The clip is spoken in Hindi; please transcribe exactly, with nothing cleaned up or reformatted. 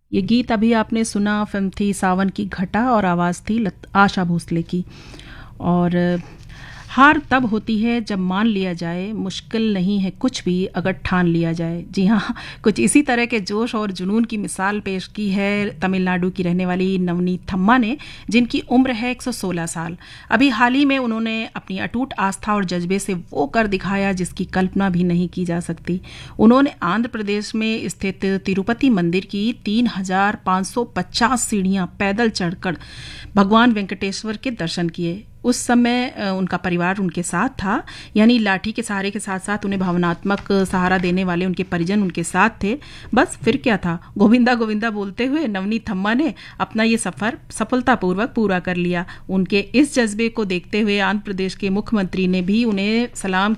ये गीत अभी आपने सुना, फिल्म थी सावन की घटा और आवाज़ थी लत, आशा भोसले की। और हार तब होती है जब मान लिया जाए मुश्किल नहीं है कुछ भी अगर ठान लिया जाए। जी हाँ, कुछ इसी तरह के जोश और जुनून की मिसाल पेश की है तमिलनाडु की रहने वाली नवनीत थम्मा ने, जिनकी उम्र है एक सौ सोलह साल। अभी हाल ही में उन्होंने अपनी अटूट आस्था और जज्बे से वो कर दिखाया जिसकी कल्पना भी नहीं की जा सकती। उन्होंने आंध्र प्रदेश में स्थित तिरुपति मंदिर की तीन हजार पाँच सौ पचास सीढ़ियां पैदल चढ़कर भगवान वेंकटेश्वर के दर्शन किए। उस समय उनका परिवार उनके साथ था, यानी लाठी के सहारे के साथ साथ उन्हें भावनात्मक सहारा देने वाले उनके परिजन उनके साथ थे। बस फिर क्या था, गोविंदा गोविंदा बोलते हुए नवनीत थम्मा ने अपना ये सफर सफलतापूर्वक पूरा कर लिया। उनके इस जज्बे को देखते हुए आंध्र प्रदेश के मुख्यमंत्री ने भी उन्हें सलाम